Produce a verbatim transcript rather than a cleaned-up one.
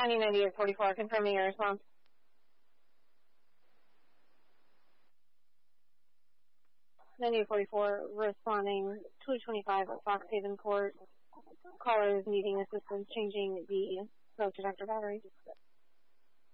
County ninety-eight forty-four, confirming your response. ninety-eight forty-four, responding two twenty-five at Fox Haven Court. Caller is needing assistance changing the smoke detector battery.